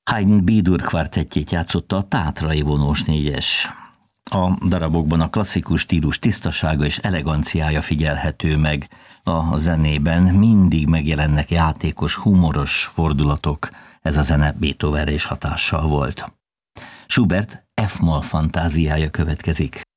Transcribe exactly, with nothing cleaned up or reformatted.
Haydn B-dur kvartettjét játszotta a Tátrai vonós négyes. A darabokban a klasszikus stílus tisztasága és eleganciája figyelhető meg. A zenében mindig megjelennek játékos, humoros fordulatok. Ez a zene Beethovenre is hatással volt. Schubert F-moll fantáziája következik.